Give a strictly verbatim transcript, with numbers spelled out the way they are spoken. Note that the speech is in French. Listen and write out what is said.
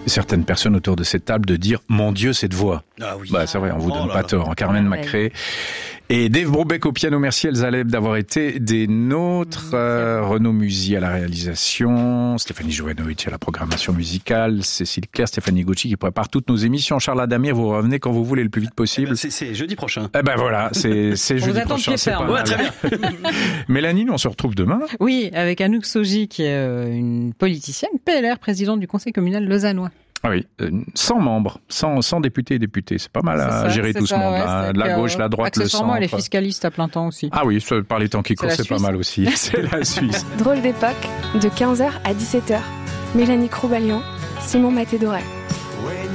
certaines personnes autour de cette table de dire « Mon Dieu, cette voix ». Ah oui. Bah, c'est vrai, on vous Oh donne là pas là. tort. Carmen Ouais. Macré et Dave Brobeck au piano. Merci Elsa Leb d'avoir été des nôtres. Euh, Renaud Musy à la réalisation, Stéphanie Jovanovic à la programmation musicale, Cécile Claire, Stéphanie Gucci qui prépare toutes nos émissions. Charles Adamir, vous revenez quand vous voulez le plus vite possible. C'est, c'est jeudi prochain. Eh ben voilà, c'est, c'est On jeudi vous attend de prochain, pied c'est pas ferme. Ouais, mal. très bien. Mélanie, nous, on se retrouve demain. Oui, avec Anouk Soji, qui est euh, une politicienne, P L R, présidente du conseil communal lausannois. Ah oui, euh, cent membres, cent, cent députés et députés, c'est pas mal à C'est ça, gérer c'est tout ce ça, monde, ouais, hein, c'est de la que, gauche, la droite, le accessoirement, centre. elle est fiscaliste à plein temps aussi. Ah oui, ça, par les temps qui courent, la c'est pas Suisse. mal aussi. C'est la Suisse. Drôle d'époque, de quinze heures à dix-sept heures. Mélanie Croubalion, Simon Maté-Doré.